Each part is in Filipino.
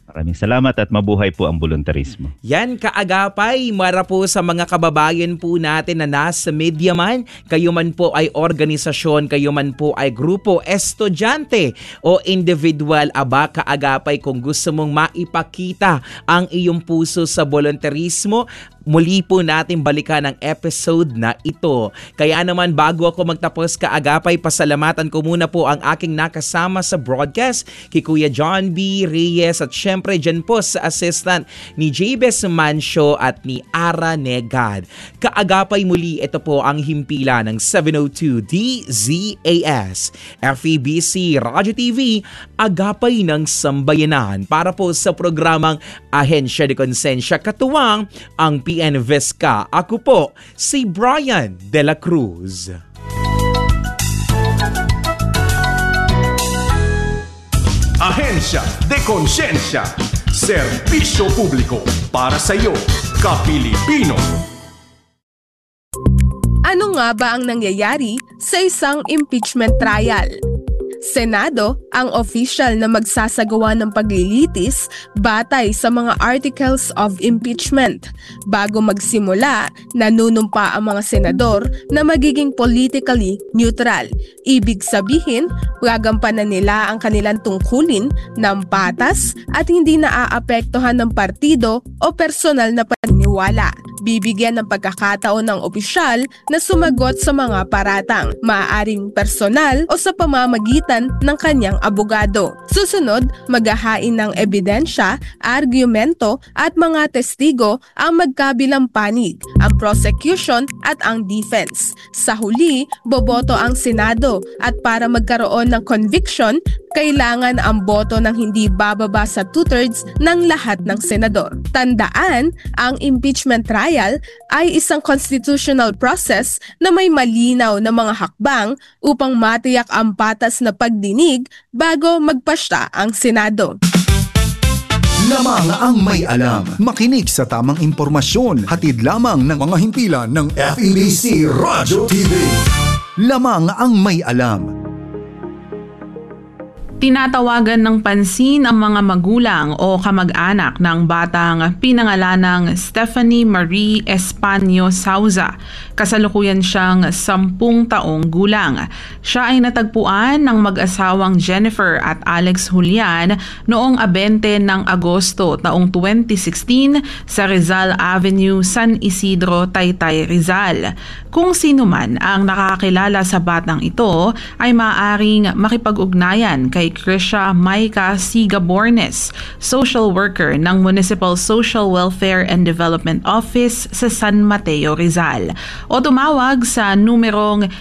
Maraming salamat at mabuhay po ang voluntarismo. Yan, kaagapay, mara po sa mga kababayan po natin na nasa media man, kayo man po ay organisasyon, kayo man po ay grupo, estudyante o individual, aba kaagapay kung gusto mong maipakita ang iyong puso sa voluntarismo, muli po natin balikan ang episode na ito. Kaya naman bago ako magtapos kaagapay, pasalamatan ko muna po ang aking nakasama sa broadcast, kay Kuya John B. Reyes at syempre dyan po sa assistant ni Jabez Mancio at ni Ara Negad. Kaagapay muli, ito po ang himpila ng 702 DZAS, FEBC Radyo TV, Agapay ng Sambayanan para po sa programang Ahensya de Konsensya, katuwang ang PN Visca. Ako po si Brian De La Cruz. Ahensya de Konsensya, serbisyo publiko para sa iyo, ka-Pilipino. Ano nga ba ang nangyayari sa isang impeachment trial? Senado ang official na magsasagawa ng paglilitis batay sa mga articles of impeachment. Bago magsimula, nanunumpa ang mga senador na magiging politically neutral. Ibig sabihin, gagampanan nila ang kanilang tungkulin ng patas at hindi naaapektuhan ng partido o personal na paniniwala. Bibigyan ng pagkakataon ng opisyal na sumagot sa mga paratang, maaaring personal o sa pamamagitan ng kanyang abogado. Susunod, maghahain ng ebidensya, argumento at mga testigo ang magkabilang panig, ang prosecution at ang defense. Sa huli, boboto ang Senado at para magkaroon ng conviction, kailangan ang boto ng hindi bababa sa 2/3 ng lahat ng senador. Tandaan, ang impeachment trial ay isang constitutional process na may malinaw na mga hakbang upang matiyak ang patas na pagdinig bago magpasya ang Senado. Lamang ang may alam. Makinig sa tamang impormasyon. Hatid lamang ng mga himpilan ng FEBC Radyo TV. Lamang ang may alam. Tinatawagan ng pansin ang mga magulang o kamag-anak ng batang pinangalanang Stephanie Marie Espanio Sauza. Kasalukuyan siyang 10 taong gulang. Siya ay natagpuan ng mag-asawang Jennifer at Alex Julian noong 20 ng Agosto taong 2016 sa Rizal Avenue, San Isidro, Taytay, Rizal. Kung sino man ang nakakilala sa batang ito ay maaaring makipag-ugnayan kay Krisha Maika Sigabornes, social worker ng Municipal Social Welfare and Development Office sa San Mateo, Rizal, o tumawag sa numerong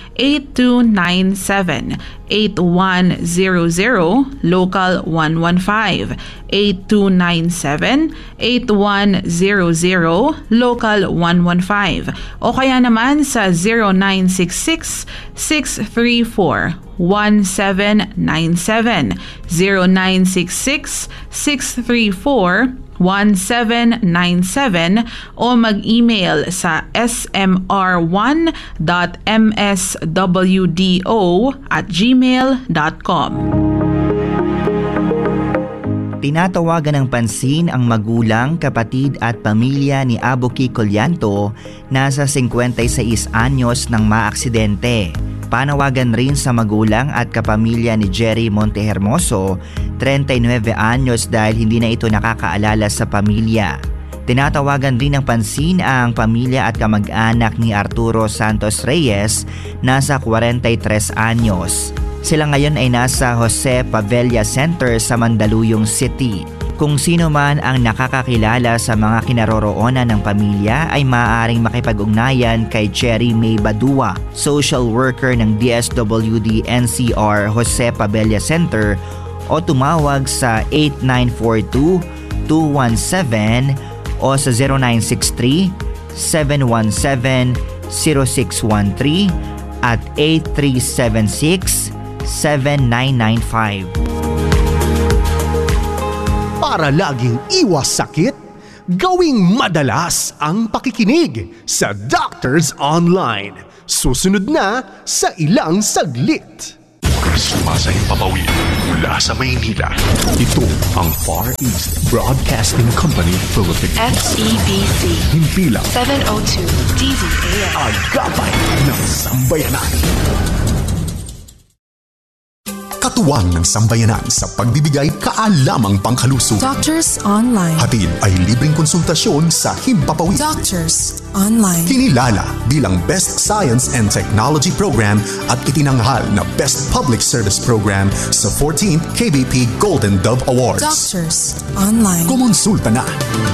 8297-8100 Local 115, 8297-8100 Local 115, o kaya naman sa 0966-634-1797, 0966-634-1797 o mag-email sa smr1.mswdo@gmail.com. Tinatawagan ng pansin ang magulang, kapatid at pamilya ni Aboki Collanto, nasa 56 anyos nang maaksidente. Panawagan rin sa magulang at kapamilya ni Jerry Montehermoso, 39 anyos, dahil hindi na ito nakakaalala sa pamilya. Tinatawagan rin ng pansin ang pamilya at kamag-anak ni Arturo Santos Reyes, nasa 43 anyos. Sila ngayon ay nasa Jose Pavella Center sa Mandaluyong City. Kung sino man ang nakakakilala sa mga kinaroroonan ng pamilya ay maaaring makipag-ugnayan kay Cherry May Badua, social worker ng DSWD NCR Jose Pavella Center, o tumawag sa 8942-217 o sa 0963-717-0613 at 8376-7995. Para laging iwas sakit, gawing madalas ang pakikinig sa Doctors Online. Susunod na sa ilang saglit. Sumasahing papawid mula sa Maynila. Ito ang Far East Broadcasting Company Philippines. FEBC. Himpilang 702 DZAS. Agapay ng Sambayanan. Katuwang ng sambayanan sa pagbibigay kaalamang pangkalusog. Doctors Online. Hatid ay libreng konsultasyon sa Himpapawid. Doctors Online. Kinilala bilang Best Science and Technology Program at itinanghal na Best Public Service Program sa 14th KBP Golden Dove Awards. Doctors Online. Kumonsulta na.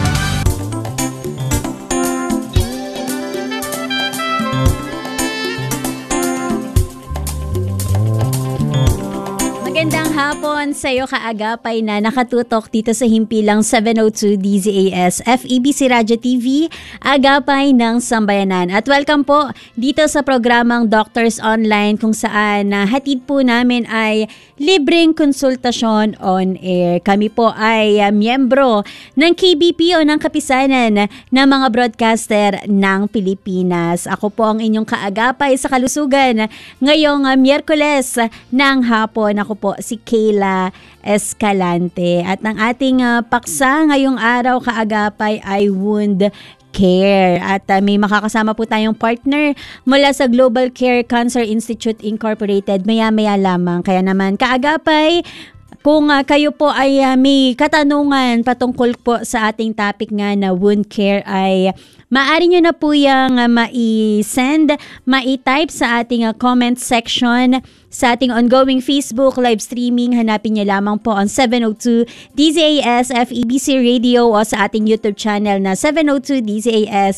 Magandang hapon sa iyo kaagapay na nakatutok dito sa Himpilang 702 DZAS FEBC Radio TV, Agapay ng Sambayanan. At welcome po dito sa programang Doctors Online kung saan hatid po namin ay libreng konsultasyon on air. Kami po ay miyembro ng KBP o ng Kapisanan ng mga broadcaster ng Pilipinas. Ako po ang inyong kaagapay sa kalusugan ngayong Miyerkules ng hapon. Ako po si Kayla Escalante at ang ating paksa ngayong araw kaagapay ay wound care at may makakasama po tayong partner mula sa Global Care Cancer Institute Incorporated maya-maya lamang. Kaya naman kaagapay, kung kayo po ay may katanungan patungkol po sa ating topic nga na wound care ay maaari nyo na po yung mai-send, mai-type sa ating comment section sa ating ongoing Facebook live streaming. Hanapin nyo lamang po ang 702 DZAS FEBC Radio o sa ating YouTube channel na 702 DZAS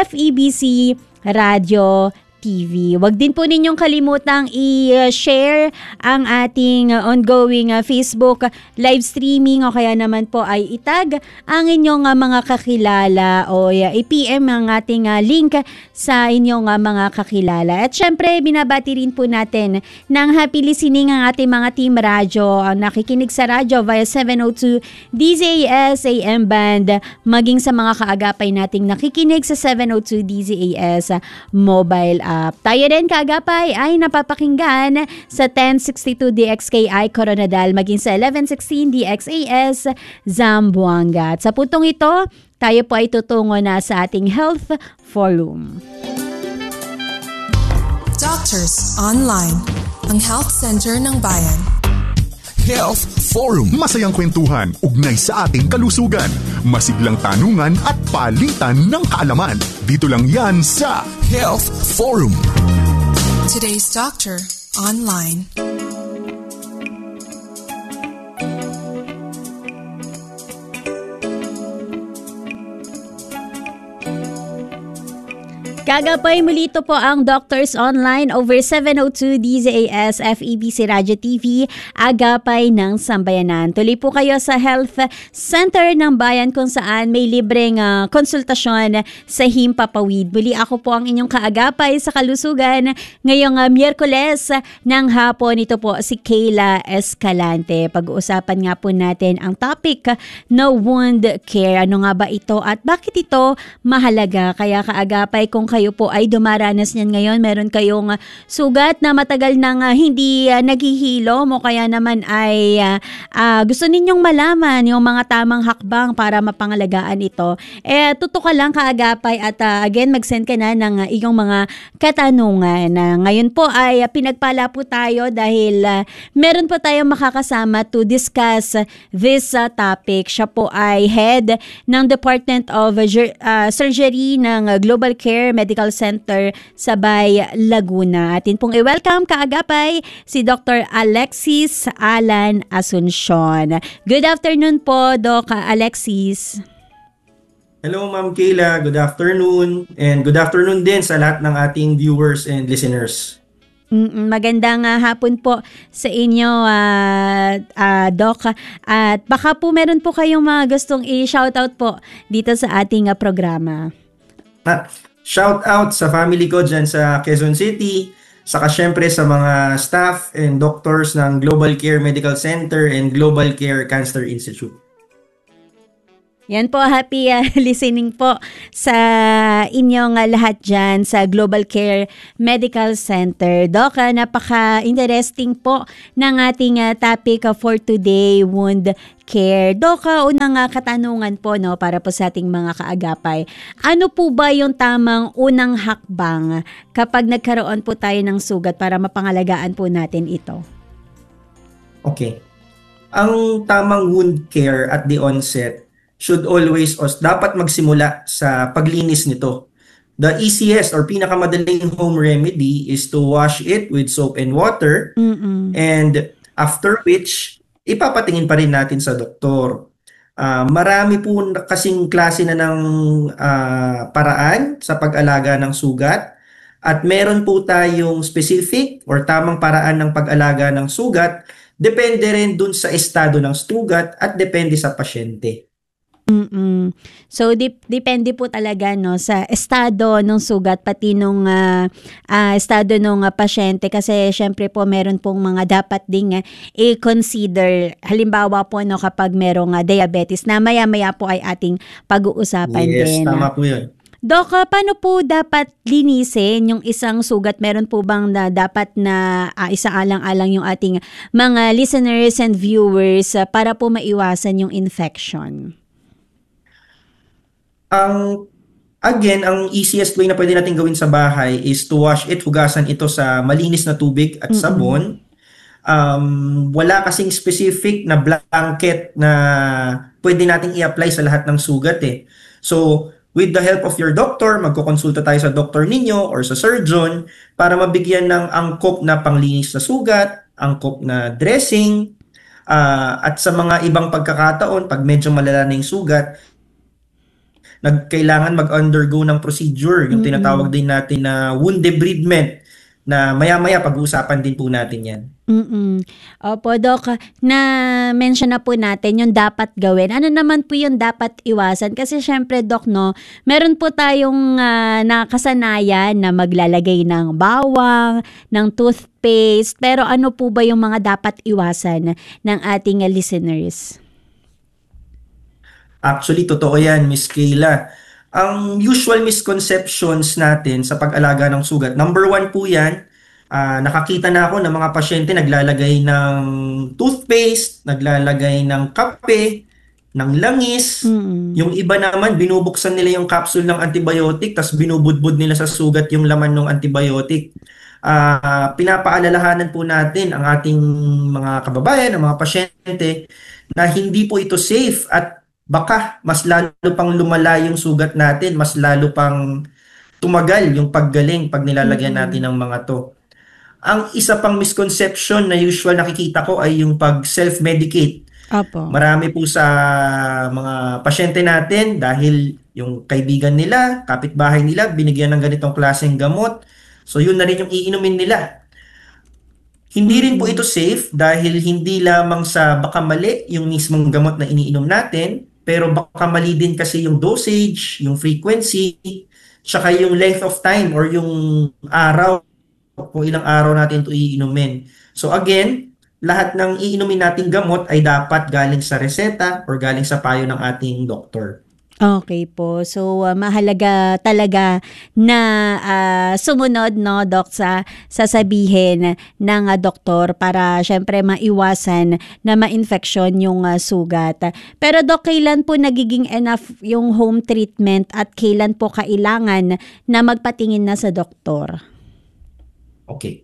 FEBC Radio TV. Huwag din po ninyong kalimutang i-share ang ating ongoing Facebook live streaming o kaya naman po ay itag ang inyong mga kakilala o i-PM ang ating link sa inyong mga kakilala. At syempre, binabati rin po natin ng happy listening ang ating mga team radyo, ang nakikinig sa radyo via 702 DZAS AM band, maging sa mga kaagapay nating nakikinig sa 702 DZAS mobile app. Tayo rin kaagapay ay napapakinggan sa 1062 DXKI Coronadal maging sa 1116 DXAS Zamboanga. At sa puntong ito, tayo po ay tutungo na sa ating Health Forum. Doctors Online, ang health center ng bayan. Health Forum. Masayang kwentuhan, ugnay sa ating kalusugan. Masiglang tanungan at palitan ng kaalaman. Dito lang yan sa Health Forum. Today's Doctor Online. Kagapay muli ito po ang Doctors Online over 702 DZAS FEBC Radio TV, Agapay ng Sambayanan. Tuloy po kayo sa Health Center ng Bayan kung saan may libreng konsultasyon sa Himpapawid. Muli ako po ang inyong kaagapay sa kalusugan ngayong Miyerkules ng hapon. Ito po si Kayla Escalante. Pag-uusapan nga po natin ang topic na wound care. Ano nga ba ito at bakit ito mahalaga? Kaya kaagapay kung kayo po ay dumaranas niyan ngayon, meron kayong sugat na matagal nang hindi naghihilom o kaya naman ay gusto ninyong malaman yung mga tamang hakbang para mapangalagaan ito, tutok ka lang kaagapay at again mag-send ka na ng iyong mga katanungan. Ngayon po ay pinagpala po tayo dahil meron po tayong makakasama to discuss this topic. Siya po ay head ng Department of Surgery ng Global Care Medical Center sa Bay, Laguna. Atin pong i-welcome kaagapay si Dr. Alexis Alan Asuncion. Good afternoon po, Doc Alexis. Hello, Ma'am Kayla. Good afternoon. And good afternoon din sa lahat ng ating viewers and listeners. Magandang hapon po sa inyo, Doc. At baka po meron po kayong mga gustong i-shoutout po dito sa ating programa. Shout out sa family ko dyan sa Quezon City, saka syempre sa mga staff and doctors ng Global Care Medical Center and Global Care Cancer Institute. Yan po, happy listening po sa inyong lahat dyan sa Global Care Medical Center. Doc, napaka-interesting po ng ating topic for today, wound care. Doc, unang katanungan po para po sa ating mga kaagapay. Ano po ba yung tamang unang hakbang kapag nagkaroon po tayo ng sugat para mapangalagaan po natin ito? Okay. Ang tamang wound care at the onset should always dapat magsimula sa paglinis nito. The easiest or pinakamadaling home remedy is to wash it with soap and water. And after which, ipapatingin pa rin natin sa doktor. Marami po kasing klase na ng paraan sa pag-alaga ng sugat. At meron po tayong specific or tamang paraan ng pag-alaga ng sugat. Depende rin dun sa estado ng sugat at depende sa pasyente. So depende po talaga sa estado ng sugat pati nung estado ng pasyente, kasi syempre po meron pong mga dapat ding i-consider. Halimbawa po kapag merong diabetes na maya-maya po ay ating pag-uusapan din. Yes, tama po 'yun. Doc, paano po dapat linisin yung isang sugat? Meron po bang dapat na isaalang-alang yung ating mga listeners and viewers para po maiwasan yung infection? Again, ang easiest way na pwede natin gawin sa bahay is to wash it, hugasan ito sa malinis na tubig at sabon. Wala kasing specific na blanket na pwede nating i-apply sa lahat ng sugat eh. So, with the help of your doctor, magkukonsulta tayo sa doktor ninyo or sa surgeon para mabigyan ng angkop na panglinis na sugat, angkop na dressing, at sa mga ibang pagkakataon, pag medyo malala na yung sugat, kailangan mag-undergo ng procedure, yung tinatawag din natin na wound debridement, na maya-maya pag-uusapan din po natin yan. Opo, Doc, na-mention na po natin yung dapat gawin. Ano naman po yung dapat iwasan? Kasi syempre, Doc, meron po tayong nakasanayan na maglalagay ng bawang, ng toothpaste, pero ano po ba yung mga dapat iwasan ng ating listeners? Actually, totoo yan, Miss Kayla. Ang usual misconceptions natin sa pag-alaga ng sugat, number 1 po yan, nakakita na ako ng mga pasyente naglalagay ng toothpaste, naglalagay ng kape, ng langis. Yung iba naman, binubuksan nila yung capsule ng antibiotic, tapos binubudbud nila sa sugat yung laman ng antibiotic. Pinapaalalahanan po natin ang ating mga kababayan, ang mga pasyente, na hindi po ito safe at baka mas lalo pang lumala yung sugat natin, mas lalo pang tumagal yung paggaling pag nilalagyan natin ng mga to. Ang isa pang misconception na usual nakikita ko ay yung pag self-medicate. Apo. Marami po sa mga pasyente natin dahil yung kaibigan nila, kapitbahay nila, binigyan ng ganitong klaseng gamot. So yun na rin yung iinumin nila. Hindi rin po ito safe dahil hindi lamang sa baka mali yung mismong gamot na iniinom natin, pero baka mali din kasi yung dosage, yung frequency, tsaka yung length of time or yung araw, kung ilang araw natin ito iinumin. So again, lahat ng iinumin nating gamot ay dapat galing sa reseta or galing sa payo ng ating doktor. Okay po. So, mahalaga talaga na sumunod, Doc, sa sasabihin ng doktor para syempre maiwasan na ma-infection yung sugat. Pero, Doc, kailan po nagiging enough yung home treatment at kailan po kailangan na magpatingin na sa doktor? Okay.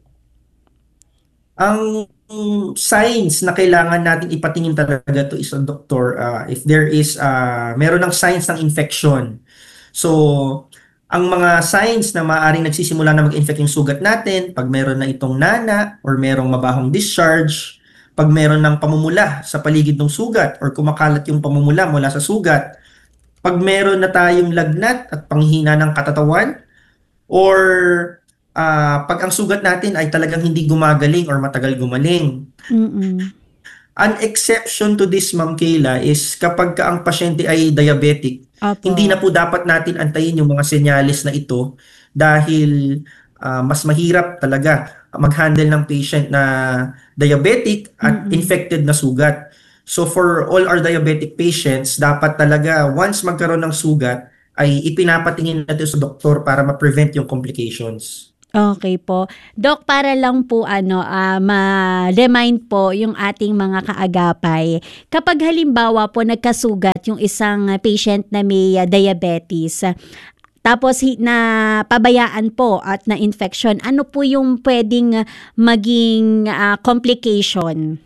Ang signs na kailangan natin ipatingin talaga to is a doctor if there is meron ng signs ng infection. So, ang mga signs na maaaring nagsisimula na mag-infect yung sugat natin, pag meron na itong nana or merong mabahong discharge, pag meron ng pamumula sa paligid ng sugat or kumakalat yung pamumula mula sa sugat, pag meron na tayong lagnat at panghina ng katatawan, or pag ang sugat natin ay talagang hindi gumagaling or matagal gumaling. An exception to this, Ma'am Kayla, is kapag ang pasyente ay diabetic, hindi na po dapat natin antayin yung mga senyales na ito dahil mas mahirap talaga mag-handle ng patient na diabetic at infected na sugat. So for all our diabetic patients, dapat talaga once magkaroon ng sugat, ay ipinapatingin natin sa doktor para ma-prevent yung complications. Okay po. Doc, para lang po ma-remind po yung ating mga kaagapay, kapag halimbawa po nagkasugat yung isang patient na may diabetes, tapos na pabayaan po at na infection, ano po yung pwedeng maging complication?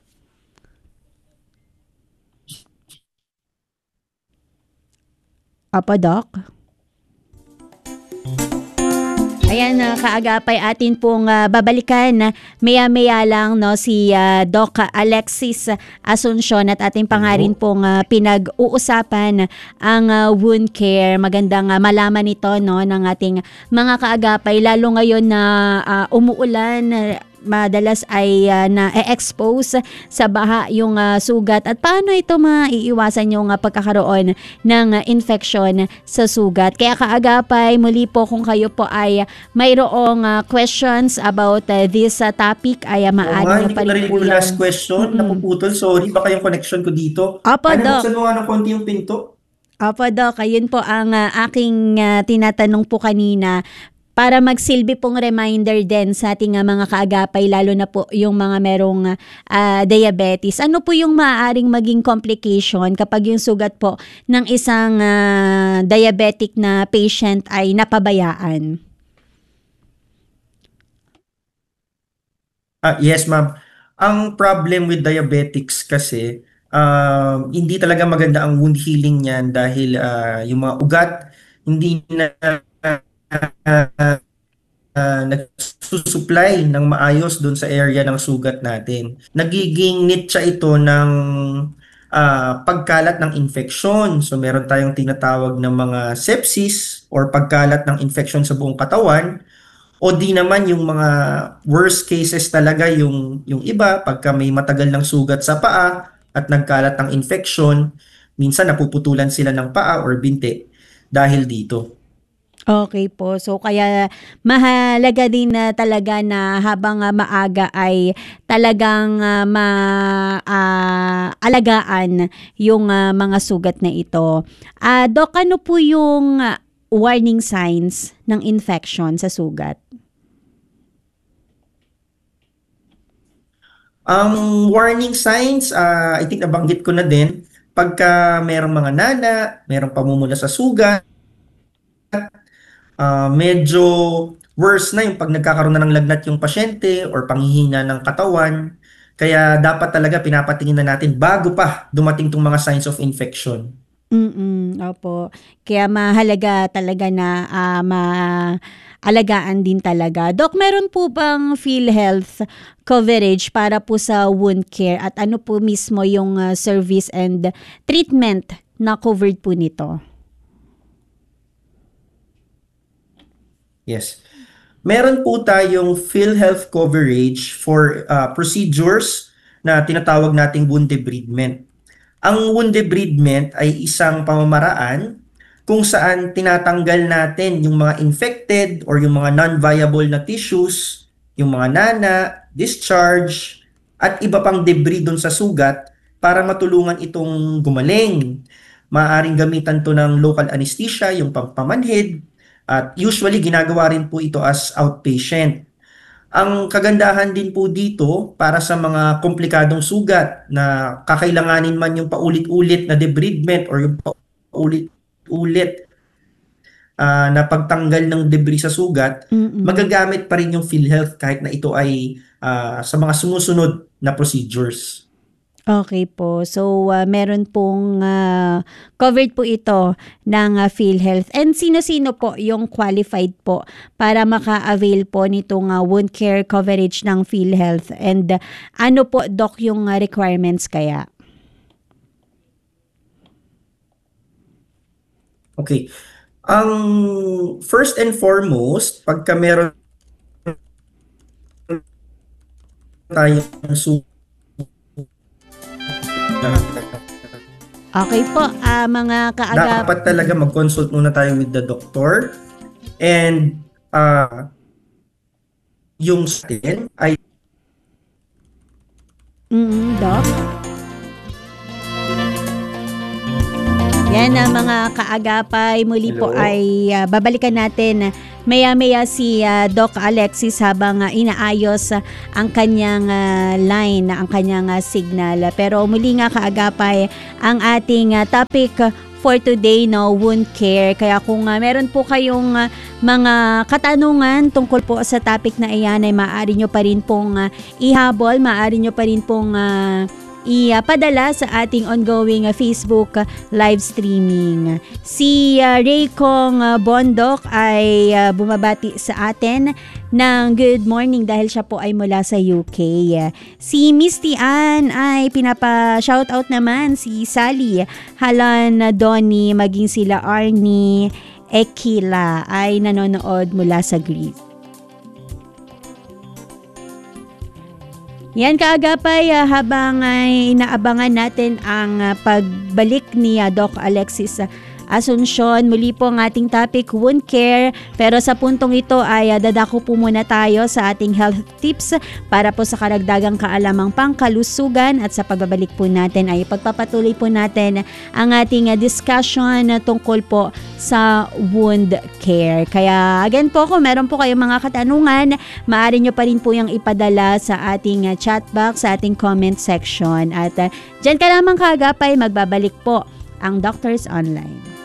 Apo, Doc? Ayan, kaagapay, atin pong babalikan maya-maya lang no, si Doc Alexis Asuncion at ating pangarin pong pinag-uusapan ang wound care. Magandang malaman ito no, ng ating mga kaagapay, lalo ngayon na umuulan, madalas ay na-expose sa baha yung sugat, at paano ito maiiwasan yung pagkakaroon ng infection sa sugat. Kaya kaagapay, muli po kung kayo po ay mayroong questions about this topic ay maaari nyo pa rin po yan. Last question, napuputol. Sorry, baka yung connection ko dito. Opo, Doc. Buksan mo nga ng konti yung pinto. Opo, Doc. Ayun po ang aking tinatanong po kanina, para magsilbi pong reminder din sa ating mga kaagapay, lalo na po yung mga merong diabetes. Ano po yung maaaring maging complication kapag yung sugat po ng isang diabetic na patient ay napabayaan? Yes, ma'am. Ang problem with diabetics kasi, hindi talaga maganda ang wound healing niyan dahil yung mga ugat hindi na nagsusupply ng maayos doon sa area ng sugat natin. Nagiging niche ito ng pagkalat ng infeksyon. So meron tayong tinatawag na mga sepsis or pagkalat ng infeksyon sa buong katawan, o di naman yung mga worst cases talaga, yung iba pagka may matagal ng sugat sa paa at nagkalat ng infeksyon, minsan napuputulan sila ng paa or binti dahil dito. Okay po. So kaya mahalaga din na talaga na habang maaga ay talagang maalagaan yung mga sugat na ito. Doc, ano po yung warning signs ng infection sa sugat? Ang warning signs, I think nabanggit ko na din, pagka merong mga nana, merong pamumula sa sugat, medyo worse na yung pag nagkakaroon na ng lagnat yung pasyente or panghihina ng katawan. Kaya dapat talaga pinapatingin na natin bago pa dumating tong mga signs of infection. Opo. Kaya mahalaga talaga na maalagaan din talaga. Doc, meron po bang PhilHealth coverage para po sa wound care, at ano po mismo yung service and treatment na covered po nito? Yes. Meron po tayong PhilHealth coverage for procedures na tinatawag nating wound debridement. Ang wound debridement ay isang pamamaraan kung saan tinatanggal natin yung mga infected or yung mga non-viable na tissues, yung mga nana, discharge, at iba pang debris dun sa sugat para matulungan itong gumaling. Maaaring gamitan to ng local anesthesia, yung pampamanhid, at usually ginagawa rin po ito as outpatient. Ang kagandahan din po dito para sa mga komplikadong sugat na kakailanganin man yung paulit-ulit na debridement or yung paulit-ulit na pagtanggal ng debris sa sugat, magagamit pa rin yung PhilHealth kahit na ito ay sa mga sumusunod na procedures. Okay po. So, meron pong covered po ito ng PhilHealth. And sino-sino po yung qualified po para maka-avail po nitong wound care coverage ng PhilHealth? And ano po, Doc, yung requirements kaya? Okay. Ang first and foremost, pagka meron tayong okay po, mga kaagap. Dapat talaga mag-consult muna tayo with the doctor, and yung sa atin ay Doc? Yan ang mga kaagapay. Muli po Hello. ay babalikan natin maya-maya si Doc Alexis habang inaayos ang kanyang line, ang kanyang signal. Pero muli nga kaagapay, ang ating topic for today, no, wound care. Kaya kung meron po kayong mga katanungan tungkol po sa topic na iyan, ay maaari nyo pa rin pong ihabol, maaari nyo pa rin pong ipadala sa ating ongoing Facebook live streaming. Si Raycong Bondok ay bumabati sa atin ng good morning dahil siya po ay mula sa UK. Si Misty Ann ay pinapa-shoutout naman si Sally, Halan Donnie, maging sila Arnie Ekila ay nanonood mula sa Greece. Yan kaagapay, habang inaabangan natin ang pagbalik ni Doc Alexis Asuncion. Muli po ang ating topic, wound care. Pero sa puntong ito ay dadako po muna tayo sa ating health tips para po sa karagdagang kaalamang pangkalusugan, at sa pagbabalik po natin ay pagpapatuloy po natin ang ating discussion tungkol po sa wound care. Kaya again po, kung meron po kayong mga katanungan, maaari nyo pa rin po yung ipadala sa ating chat box, sa ating comment section. At dyan ka lamang kaagapay, magbabalik po ang Doctors Online.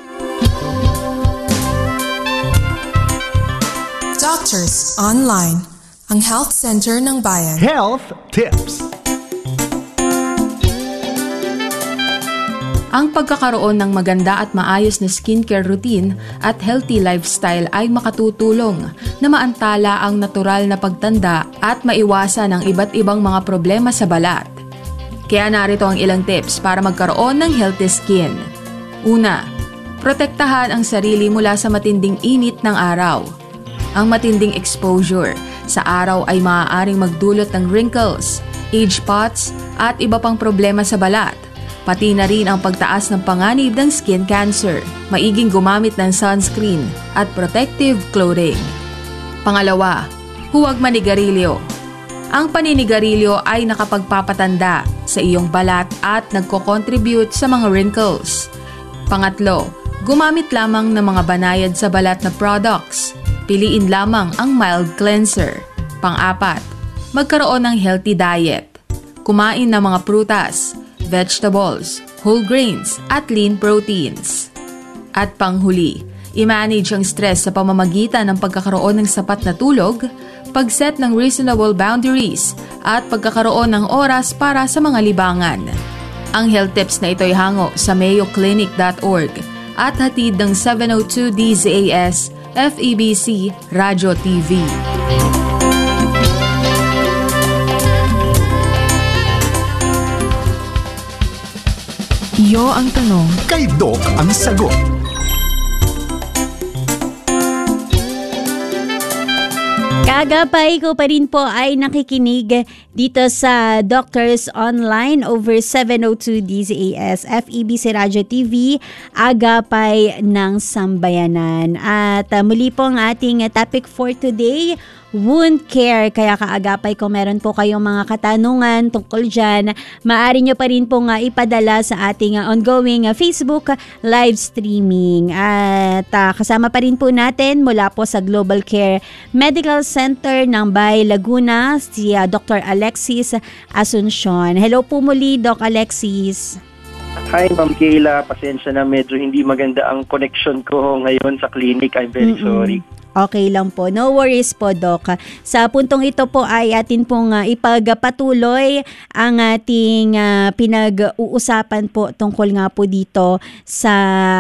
Doctors Online, ang health center ng bayan. Health Tips. Ang pagkakaroon ng maganda at maayos na skincare routine at healthy lifestyle ay makatutulong na maantala ang natural na pagtanda at maiwasan ang iba't ibang mga problema sa balat. Kaya narito ang ilang tips para magkaroon ng healthy skin. Una, protektahan ang sarili mula sa matinding init ng araw. Ang matinding exposure sa araw ay maaaring magdulot ng wrinkles, age spots at iba pang problema sa balat. Pati na rin ang pagtaas ng panganib ng skin cancer. Maiging gumamit ng sunscreen at protective clothing. Pangalawa, huwag manigarilyo. Ang paninigarilyo ay nakapagpapatanda sa iyong balat at nagko-contribute sa mga wrinkles. Pangatlo, gumamit lamang ng mga banayad sa balat na products. Piliin lamang ang mild cleanser. Pang-apat, magkaroon ng healthy diet. Kumain ng mga prutas, vegetables, whole grains at lean proteins. At panghuli, i-manage ang stress sa pamamagitan ng pagkakaroon ng sapat na tulog, pag-set ng reasonable boundaries at pagkakaroon ng oras para sa mga libangan. Ang health tips na ito ay hango sa mayoclinic.org at hatid ng 702 DZAS FEBC Radyo TV. Iyo ang tanong, Kay Doc ang sagot. Kaagapay ko pa rin po ay nakikinig dito sa Doctors Online over 702 DZAS FEBC Radyo TV, Agapay ng Sambayanan. At muli po ang ating topic for today, wound care. Kaya kaagapay, kung meron po kayong mga katanungan tungkol dyan, maaari nyo pa rin pong ipadala sa ating ongoing Facebook live streaming. At kasama pa rin po natin mula po sa Global Care Medical Center ng Bay Laguna, si Dr. Alexis Asuncion. Hello po muli, Doc Alexis. Hi, Ma'am Kayla. Pasensya na, medyo hindi maganda ang connection ko ngayon sa clinic. I'm very sorry. Okay lang po. No worries po, Doc. Sa puntong ito po ay atin pong ipagpatuloy ang ating pinag-uusapan po tungkol nga po dito sa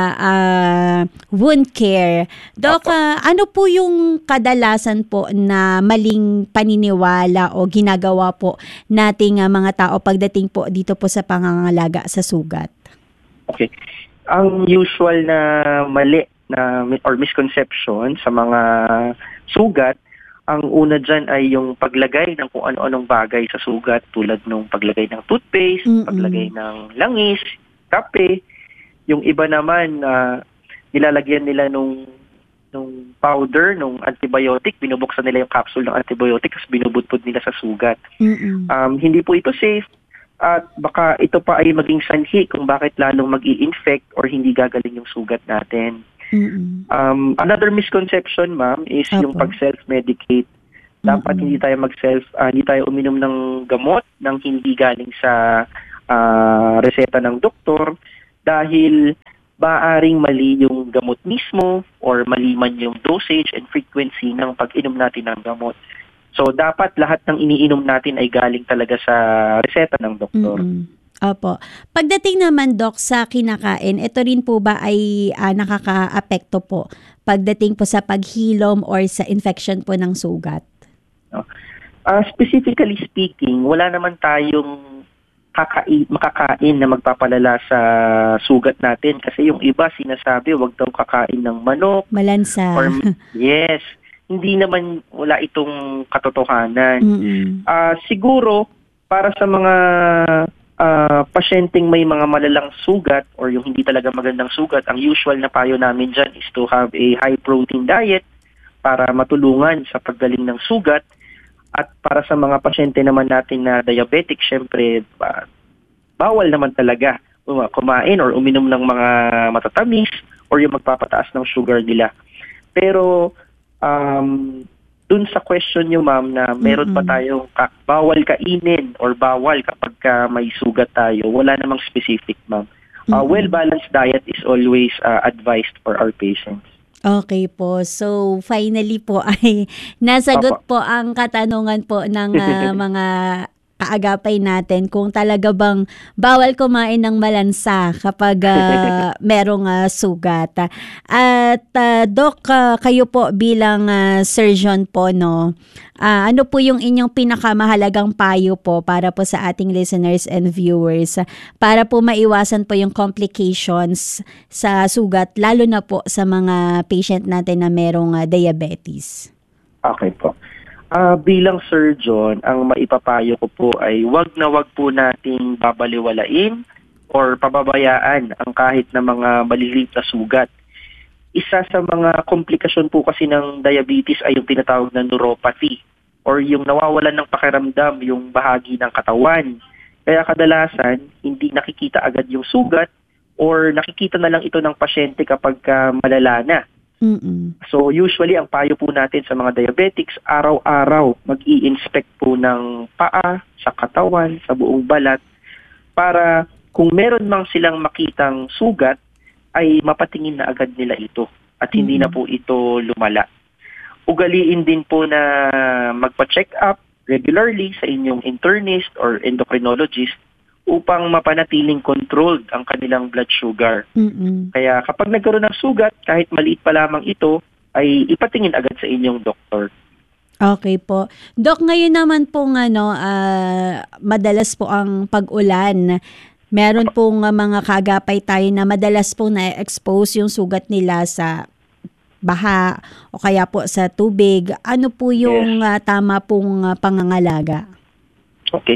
wound care. Doc, ano po yung kadalasan po na maling paniniwala o ginagawa po nating mga tao pagdating po dito po sa pangangalaga sa sugat? Okay. Ang usual na mali na or misconception sa mga sugat, ang una dyan ay yung paglagay ng kung ano-anong bagay sa sugat, tulad ng paglagay ng toothpaste, paglagay ng langis, kape. Yung iba naman, nilalagyan nila nung powder, nung antibiotic, binubuksan nila yung capsule ng antibiotic, tapos binubudpud nila sa sugat. Hindi po ito safe. at baka ito pa ay maging sanhi kung bakit lalong mag-i-infect or hindi gagaling yung sugat natin. Another misconception, ma'am, is yung pag-self-medicate. Dapat hindi tayo uminom ng gamot nang hindi galing sa reseta ng doktor dahil maaring mali yung gamot mismo or mali man yung dosage and frequency ng pag-inom natin ng gamot. So, dapat lahat ng iniinom natin ay galing talaga sa reseta ng doktor. Opo. Pagdating naman, Doc, sa kinakain, ito rin po ba ay nakaka-apekto po pagdating po sa paghilom or sa infection po ng sugat? Specifically speaking, wala naman tayong makakain na magpapalala sa sugat natin kasi yung iba sinasabi wag daw kakain ng manok, malansa. Yes, hindi naman wala itong katotohanan. Siguro para sa mga pasyenteng may mga malalang sugat or yung hindi talaga magandang sugat, ang usual na payo namin dyan is to have a high protein diet para matulungan sa paggaling ng sugat. At para sa mga pasyente naman natin na diabetic, syempre, bawal naman talaga kumain or uminom ng mga matatamis or yung magpapataas ng sugar nila. Pero, dun sa question nyo, ma'am, na meron pa tayong bawal kainin or bawal kapag may sugat tayo, wala namang specific, ma'am. Well-balanced diet is always advised for our patients. Okay po. So, finally po ay nasagot po ang katanungan po ng mga kaagapay natin kung talaga bang bawal kumain ng malansa kapag merong sugat. At Doc, kayo po bilang surgeon po, no, ano po yung inyong pinakamahalagang payo po para po sa ating listeners and viewers para po maiwasan po yung complications sa sugat, lalo na po sa mga patient natin na merong diabetes? Okay po. Bilang surgeon, ang maipapayo ko po ay wag po nating babaliwalain or pababayaan ang kahit na mga maliliit na sugat. Isa sa mga komplikasyon po kasi ng diabetes ay yung tinatawag na neuropathy or yung nawawalan ng pakiramdam yung bahagi ng katawan. Kaya kadalasan, hindi nakikita agad yung sugat or nakikita na lang ito ng pasyente kapag malala na. So usually ang payo po natin sa mga diabetics, araw-araw mag-i-inspect po ng paa, sa katawan, sa buong balat para kung meron mang silang makitang sugat ay mapatingin na agad nila ito at hindi na po ito lumala. Ugaliin din po na magpa-check up regularly sa inyong internist or endocrinologist upang mapanatiling controlled ang kanilang blood sugar. Kaya kapag nagkaroon ng sugat, kahit maliit pa lamang ito, ay ipatingin agad sa inyong doktor. Okay po. Doc, ngayon naman pong madalas po ang pag-ulan. Meron pong mga kaagapay tayo na madalas pong na-expose yung sugat nila sa baha o kaya po sa tubig. Ano po yung tama pong pangangalaga? Okay.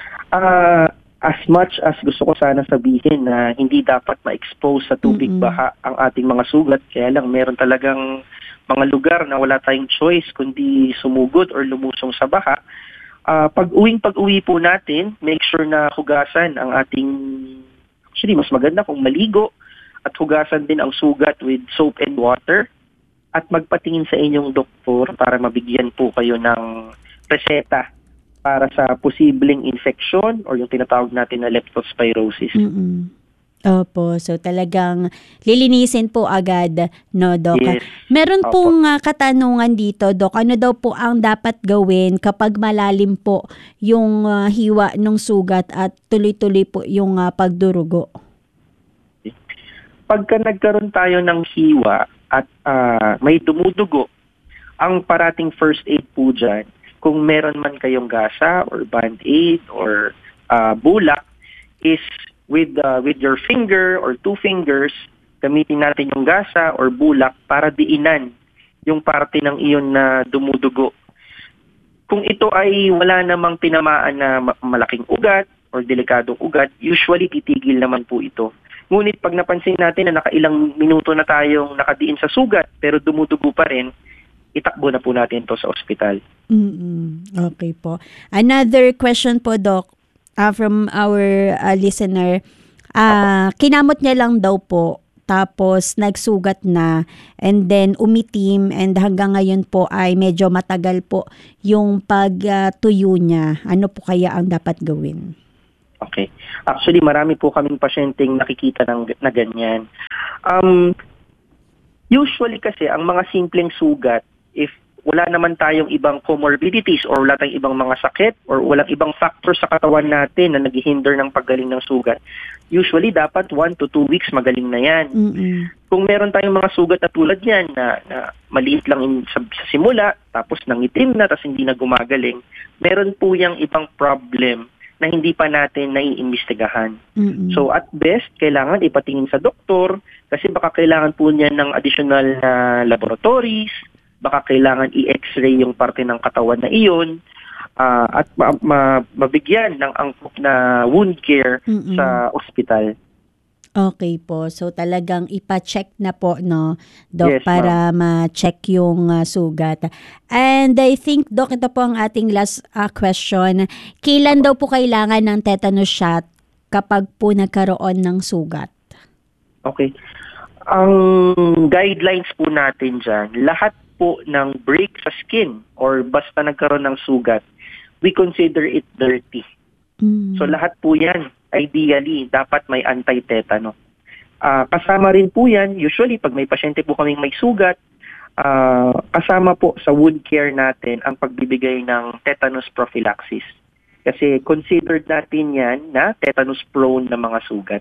As much as gusto ko sana sabihin na hindi dapat ma-expose sa tubig baha ang ating mga sugat, kaya lang meron talagang mga lugar na wala tayong choice kundi sumugod or lumusong sa baha. Pag-uwi po natin, make sure na hugasan ang ating, actually mas maganda kung maligo at hugasan din ang sugat with soap and water at magpatingin sa inyong doktor para mabigyan po kayo ng reseta para sa posibleng infection or yung tinatawag natin na leptospirosis. Opo, so talagang lilinisin po agad, no, Doc? Yes. Meron pong katanungan dito, Doc. Ano daw po ang dapat gawin kapag malalim po yung hiwa ng sugat at tuloy-tuloy po yung pagdurugo? Pagka nagkaroon tayo ng hiwa at may dumudugo, ang parating first aid po dyan, kung meron man kayong gasa or band-aid or bulak, is with your finger or two fingers, gamitin natin yung gasa or bulak para diinan yung parte ng iyon na dumudugo. Kung ito ay wala namang tinamaan na malaking ugat or delikadong ugat, usually titigil naman po ito. Ngunit pag napansin natin na nakailang minuto na tayong nakadiin sa sugat pero dumudugo pa rin, itakbo na po natin to sa ospital. Okay po. Another question po, Doc. from our listener, kinamot niya lang daw po, tapos nagsugat na, and then umitim, and hanggang ngayon po ay medyo matagal po yung pagtuyo niya. Ano po kaya ang dapat gawin? Okay. Actually, marami po kaming pasyenteng nakikita na ganyan. Usually kasi, ang mga simpleng sugat, if wala naman tayong ibang comorbidities or wala tayong ibang mga sakit or walang ibang factor sa katawan natin na naghihinder ng paggaling ng sugat, usually dapat 1 to 2 weeks magaling na yan. Kung meron tayong mga sugat na tulad yan na maliit lang sa simula, tapos nangitim na, tapos hindi na gumagaling, meron po yung ibang problem na hindi pa natin naiimbestigahan. So at best, kailangan ipatingin sa doktor kasi baka kailangan po niya ng additional na laboratories, baka kailangan i-x-ray yung parte ng katawan na iyon, at mabigyan ng angkop na wound care sa ospital. Okay po. So talagang ipa-check na po, no, Doc, Yes, para ma-check yung sugat. And I think, Doc, ito po ang ating last question. Kailan daw po kailangan ng tetanus shot kapag po nagkaroon ng sugat? Okay. Ang guidelines po natin dyan, lahat po ng break sa skin or basta nagkaroon ng sugat, we consider it dirty. So lahat po yan, ideally, dapat may anti-tetano. Kasama rin po yan, usually pag may pasyente po kaming may sugat, kasama po sa wound care natin ang pagbibigay ng tetanus prophylaxis. Kasi considered natin yan na tetanus prone na mga sugat.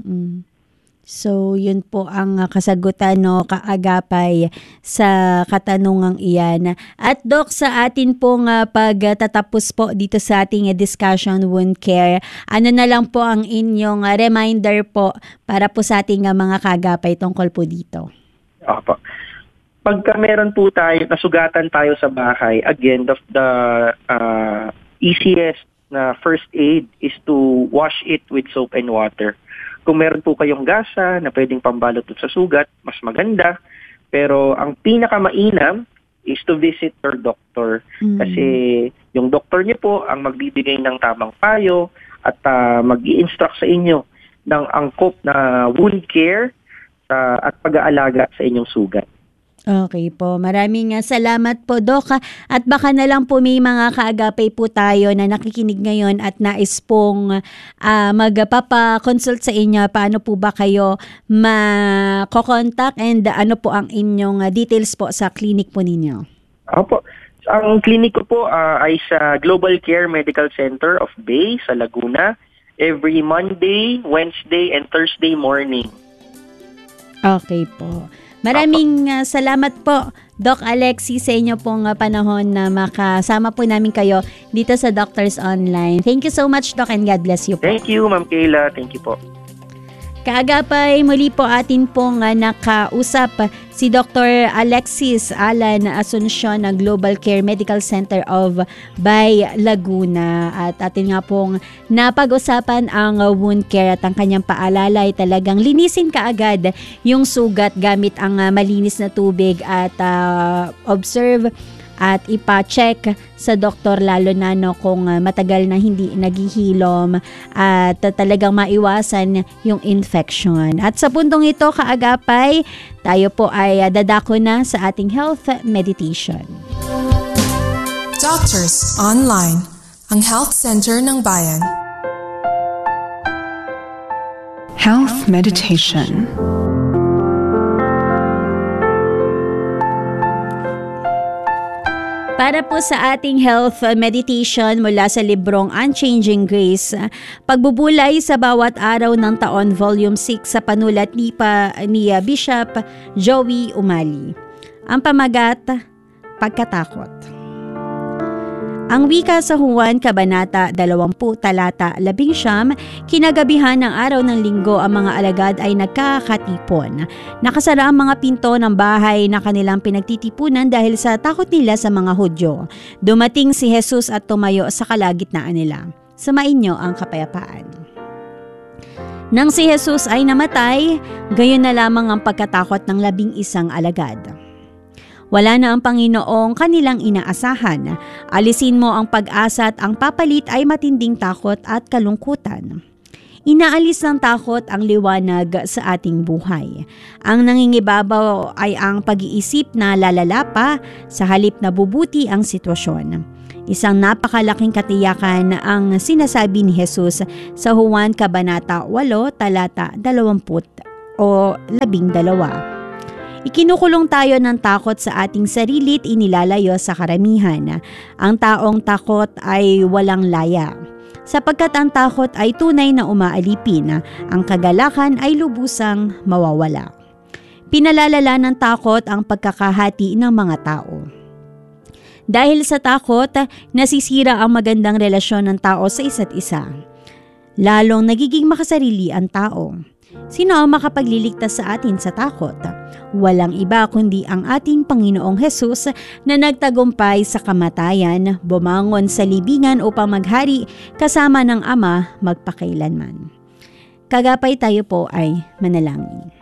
So, yun po ang kasagutan, no, kaagapay sa katanungang iyan. At Doc, sa atin pong pagtatapos po dito sa ating discussion wound care, ano na lang po ang inyong reminder po para po sa ating mga kaagapay tungkol po dito? Opo. Pagka meron po tayo, nasugatan tayo sa bahay, again, the easiest na first aid is to wash it with soap and water. Kung meron po kayong gasa na pwedeng pambalot sa sugat, mas maganda. Pero ang pinakamainam is to visit your doctor. Kasi yung doktor niyo po ang magbibigay ng tamang payo at mag-i-instruct sa inyo ng angkop na wound care at pag-aalaga sa inyong sugat. Okay po. Maraming salamat po, Doc. At baka na lang po may mga kaagapay po tayo na nakikinig ngayon at nais pong magpapa-consult sa inyo. Paano po ba kayo ma-contact and ano po ang inyong details po sa clinic po ninyo? Opo. Ang clinic ko po ay sa Global Care Medical Center of Bay sa Laguna every Monday, Wednesday, and Thursday morning. Okay po. Maraming salamat po, Doc Alexis, sa inyo pong panahon na makasama po namin kayo dito sa Doctors Online. Thank you so much, Doc, and God bless you po. Thank you, Ma'am Kayla. Thank you po. Kaagapay, muli po atin pong nakausap si Dr. Alexis Alan Asuncion ng Global Care Medical Center of Bay, Laguna. At atin nga pong napag-usapan ang wound care at ang kanyang paalala ay talagang linisin kaagad yung sugat gamit ang malinis na tubig at observe at ipa-check sa doktor lalo na kung matagal na hindi naghihilom at talagang maiwasan yung infection. At sa puntong ito, kaagapay, tayo po ay dadako na sa ating health meditation. Doctors Online, ang health center ng bayan. Health meditation. Para po sa ating health meditation mula sa librong Unchanging Grace, pagbubulay sa bawat araw ng taon, Volume 6 sa panulat ni Bishop Joey Umali. Ang pamagat, pagkatakot. Ang wika sa Juan, Kabanata 20, talata 11, kinagabihan ng araw ng linggo ang mga alagad ay nagkakatipon. Nakasara ang mga pinto ng bahay na kanilang pinagtitipunan dahil sa takot nila sa mga Hudyo. Dumating si Jesus at tumayo sa kalagitnaan nila. Samainyo ang kapayapaan. Nang si Jesus ay namatay, gayon na lamang ang pagkatakot ng 11 alagad. Wala na ang Panginoong kanilang inaasahan. Alisin mo ang pag-asa at ang papalit ay matinding takot at kalungkutan. Inaalis ng takot ang liwanag sa ating buhay. Ang nangingibabaw ay ang pag-iisip na lalala pa sa halip na bubuti ang sitwasyon. Isang napakalaking katiyakan ang sinasabi ni Jesus sa Juan Kabanata 8, talata 20 o 12. Ikinukulong tayo ng takot sa ating sarili at inilalayo sa karamihan. Ang taong takot ay walang laya. Sapagkat ang takot ay tunay na umaalipin, ang kagalakan ay lubusang mawawala. Pinalalala ng takot ang pagkakahati ng mga tao. Dahil sa takot, nasisira ang magandang relasyon ng tao sa isa't isa. Lalong nagiging makasarili ang tao. Sino ang makapagliligtas sa atin sa takot? Walang iba kundi ang ating Panginoong Hesus na nagtagumpay sa kamatayan, bumangon sa libingan upang maghari kasama ng Ama magpakailanman. Kagapay tayo po ay manalangin.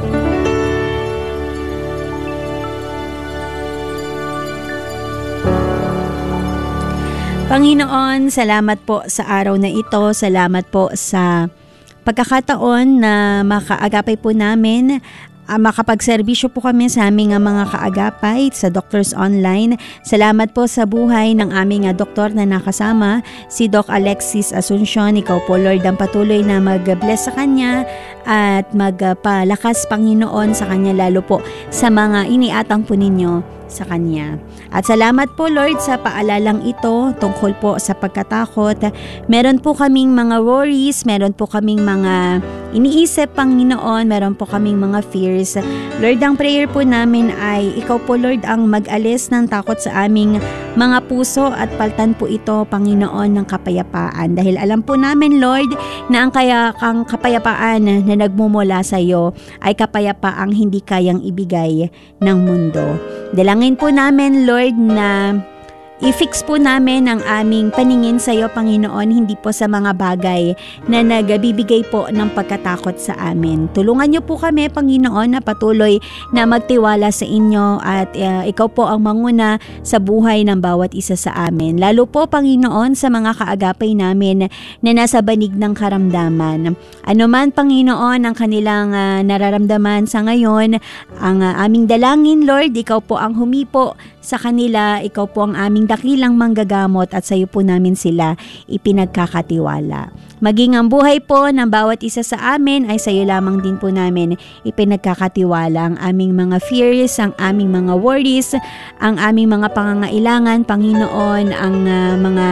Panginoon, salamat po sa araw na ito. Salamat po sa pagkakataon na makaagapay po namin, makapagserbisyo po kami sa aming mga kaagapay sa Doctors Online. Salamat po sa buhay ng aming doktor na nakasama, si Doc Alexis Asuncion. Ikaw po, Lord, ang patuloy na mag-bless sa kanya at magpalakas, Panginoon, sa kanya, lalo po sa mga iniatang po ninyo sa kanya. At salamat po, Lord, sa paalalang ito tungkol po sa pagkatakot. Meron po kaming mga worries, meron po kaming mga iniisip, Panginoon, meron po kaming mga fears. Lord, ang prayer po namin ay ikaw po, Lord, ang mag-alis ng takot sa aming mga puso at paltan po ito, Panginoon, ng kapayapaan. Dahil alam po namin, Lord, na ang kapayapaan na nagmumula sa iyo ay kapayapaang hindi kayang ibigay ng mundo. Dalangin po namin, Lord, na i-fix po namin ang aming paningin sa iyo, Panginoon, hindi po sa mga bagay na nagbibigay po ng pagkatakot sa amin. Tulungan niyo po kami, Panginoon, na patuloy na magtiwala sa inyo at ikaw po ang manguna sa buhay ng bawat isa sa amin. Lalo po, Panginoon, sa mga kaagapay namin na nasa banig ng karamdaman. Ano man, Panginoon, ang kanilang nararamdaman sa ngayon, ang aming dalangin, Lord, ikaw po ang humipo sa kanila, ikaw po ang aming dakilang manggagamot at sa iyo po namin sila ipinagkakatiwala. Maging ang buhay po ng bawat isa sa amin ay sa iyo lamang din po namin ipinagkakatiwala. Ang aming mga fears, ang aming mga worries, ang aming mga pangangailangan, Panginoon, ang mga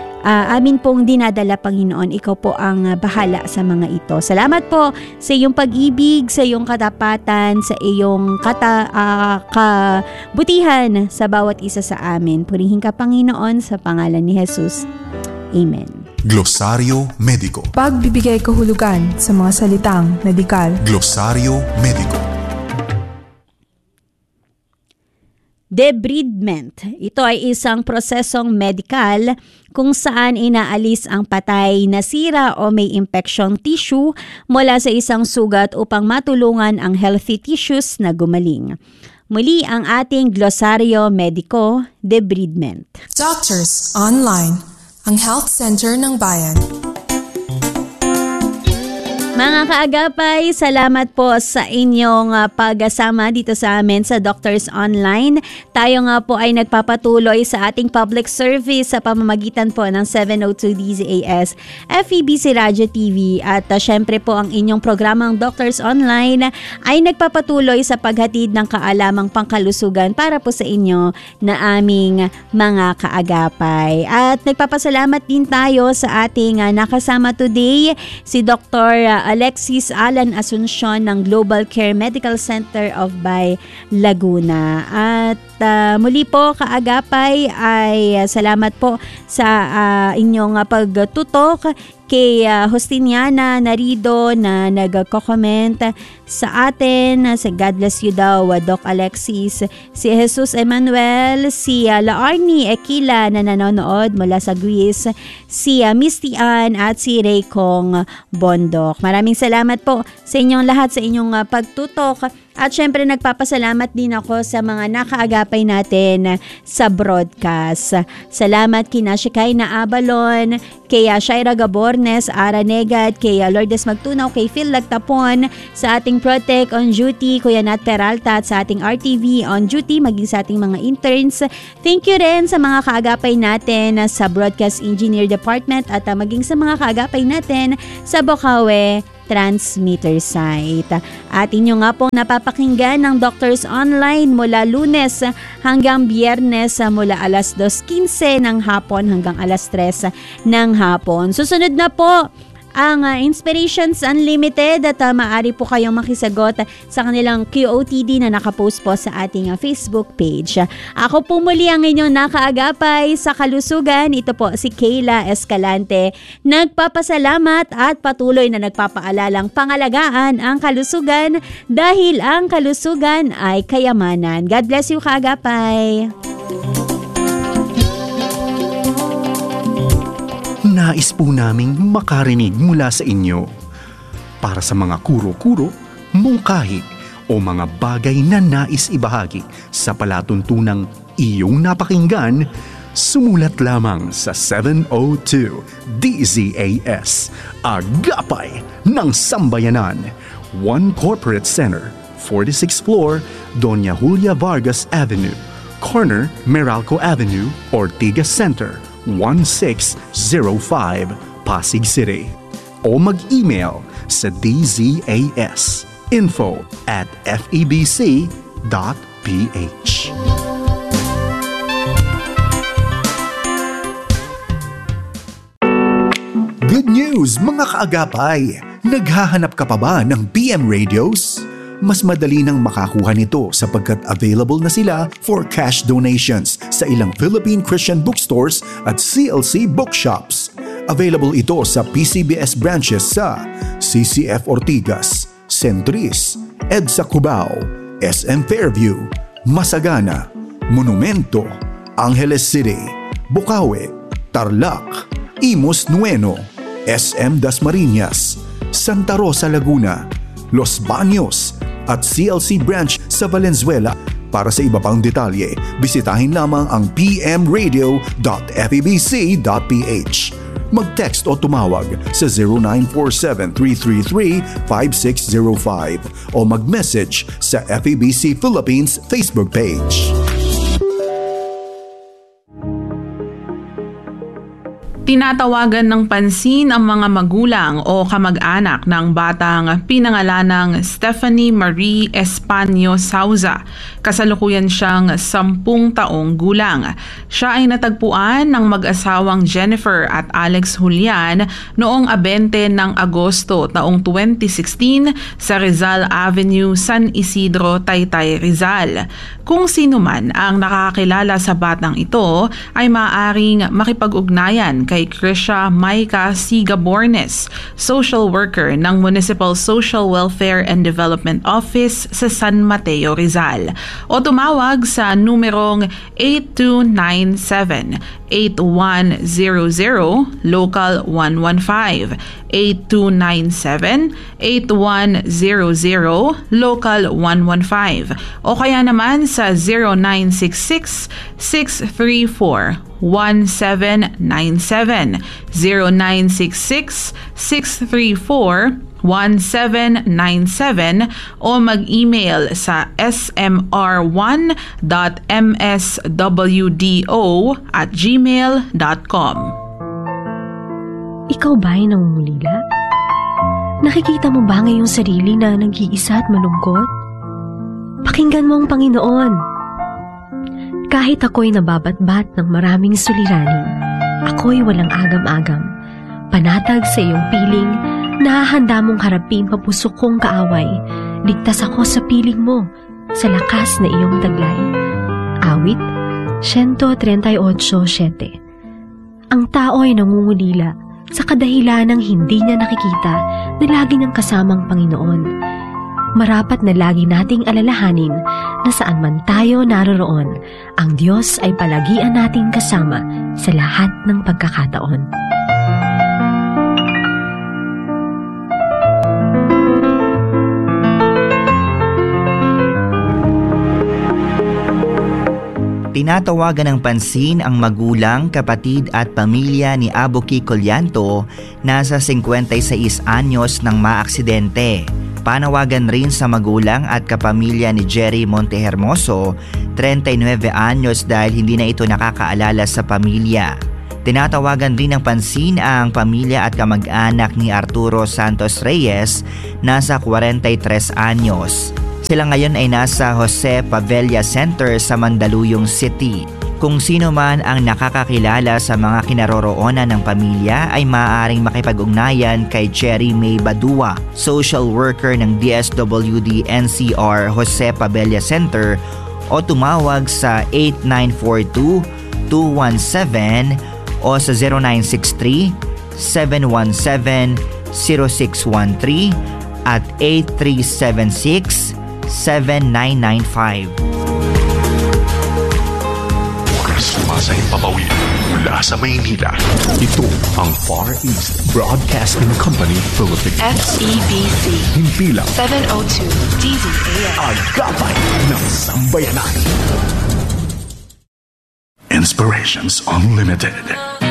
amin pong dinadala, Panginoon. Ikaw po ang bahala sa mga ito. Salamat po sa iyong pag-ibig, sa iyong katapatan, sa iyong kabutihan sa bawat isa sa amin. Purihin ka, Panginoon, sa pangalan ni Jesus. Amen. Glosaryo Mediko. Pagbibigay kahulugan sa mga salitang medikal. Glosaryo Mediko. Debridement. Ito ay isang prosesong medikal kung saan inaalis ang patay, nasira o may infectiong tissue mula sa isang sugat upang matulungan ang healthy tissues na gumaling. Muli ang ating glosaryo mediko, debridement. Doctors Online, ang health center ng bayan. Mga kaagapay, salamat po sa inyong pagsama dito sa amin sa Doctors Online. Tayo nga po ay nagpapatuloy sa ating public service sa pamamagitan po ng 702 DZAS, FEBC Radio TV at syempre po ang inyong programang Doctors Online ay nagpapatuloy sa paghatid ng kaalamang pangkalusugan para po sa inyo na aming mga kaagapay. At nagpapasalamat din tayo sa ating nakasama today, si Dr. Alexis Alan Asuncion ng Global Care Medical Center of Bay, Laguna. At muli po, kaagapay, ay salamat po sa inyong pagtutok kay Justiniana Narido na nagko-comment sa atin. Sa God bless you daw, Doc Alexis. Si Jesus Emmanuel, si Laarni Ekila na nanonood mula sa Greece, si Misty Ann at si Raycong Bondok. Maraming salamat po sa inyong lahat sa inyong pagtutok. At syempre nagpapasalamat din ako sa mga nakaagapay natin sa broadcast. Salamat kina Shikay na Abalon, kay Shaira Gabornes, Ara Negad, kay Lourdes Magtunaw, kay Phil Lagtapon, sa ating Protect on Duty, Kuya Nat Peralta, at sa ating RTV on Duty, maging sa ating mga interns. Thank you rin sa mga kaagapay natin sa Broadcast Engineer Department at maging sa mga kaagapay natin sa Bocaue transmitter site. At inyo nga pong napapakinggan ng Doctors Online mula Lunes hanggang Biyernes mula alas 2:15 ng hapon hanggang alas 3 ng hapon. Susunod na po ang Inspirations Unlimited at maaari po kayong makisagot sa kanilang QOTD na nakapost po sa ating Facebook page. Ako po muli ang inyong nakaagapay sa kalusugan. Ito po si Kayla Escalante. Nagpapasalamat at patuloy na nagpapaalalang pangalagaan ang kalusugan dahil ang kalusugan ay kayamanan. God bless you, kaagapay! Nais po naming makarinig mula sa inyo. Para sa mga kuro-kuro, mungkahi o mga bagay na nais ibahagi sa palatuntunang iyong napakinggan, sumulat lamang sa 702 DZAS, Agapay ng Sambayanan, 1 Corporate Center, 46th floor, Doña Julia Vargas Avenue, corner Meralco Avenue, Ortigas Center, 1605 Pasig City, o mag-email sa dzas info@febc.ph. Good news mga kaagapay! Naghahanap ka pa ba ng PM radios? Mas madali nang makakuha nito sapagkat available na sila for cash donations sa ilang Philippine Christian bookstores at CLC bookshops. Available ito sa PCBS branches sa CCF Ortigas, Centris, EDSA Cubao, SM Fairview, Masagana, Monumento, Angeles City, Bocaue, Tarlac, Imus Nueno, SM Dasmariñas, Santa Rosa Laguna, Los Baños, at CLC branch sa Valenzuela. Para sa iba pang detalye, bisitahin lamang ang pmradio.febc.ph. Mag-text o tumawag sa 0947-333-5605 o mag-message sa FEBC Philippines Facebook page. Tinatawagan ng pansin ang mga magulang o kamag-anak ng batang pinangalanang Stephanie Marie Espanio Sauza. Kasalukuyan siyang 10 taong gulang. Siya ay natagpuan ng mag-asawang Jennifer at Alex Julian noong 20 ng Agosto taong 2016 sa Rizal Avenue, San Isidro, Taytay, Rizal. Kung sino man ang nakakilala sa batang ito ay maaaring makipag-ugnayan kay Krisha Maika C. Gabornes, social worker ng Municipal Social Welfare and Development Office sa San Mateo, Rizal. O tumawag sa numerong 8297-8100, local 115, 8297-8100, local 115, o kaya naman sa 0966-634-1797, 0966-634-1797 o mag-email sa smr1.mswdo@gmail.com. Ikaw ba ay nangungulila? Nakikita mo ba ngayong sarili na nag-iisa at malungkot? Pakinggan mo ang Panginoon. Kahit ako'y nababatbat ng maraming suliranin, ako'y walang agam-agam. Panatag sa iyong piling, nahahanda mong harapin papusok kong kaaway. Ligtas ako sa piling mo, sa lakas na iyong taglay. Awit, 138:7. Ang tao ay nangungulila sa kadahilan ng hindi niya nakikita na lagi niyang kasamang Panginoon. marapat na lagi nating alalahanin na saan man tayo naroroon, ang Diyos ay palagian nating kasama sa lahat ng pagkakataon. Tinatawagan ng pansin ang magulang, kapatid at pamilya ni Aboki Colyanto na sa 56 anyos nang maaksidente. Panawagan rin sa magulang at kapamilya ni Jerry Montehermoso, 39 anyos dahil hindi na ito nakakaalala sa pamilya. Tinatawagan rin ng pansin ang pamilya at kamag-anak ni Arturo Santos Reyes na sa 43 anyos. Sila ngayon ay nasa Jose Pavella Center sa Mandaluyong City. Kung sino man ang nakakakilala sa mga kinaroroonan ng pamilya ay maaaring makipag-ugnayan kay Cherry May Badua, social worker ng DSWD NCR Jose Pavella Center, o tumawag sa 8942-217 o sa 0963-717-0613 at 8376-7995. Sumasahing papawid mula sa Maynila. Ito ang Far East Broadcasting Company Philippines. FEBC. Himpilang 702 DZAS. Agapay ng Sambayanan. Inspirations Unlimited.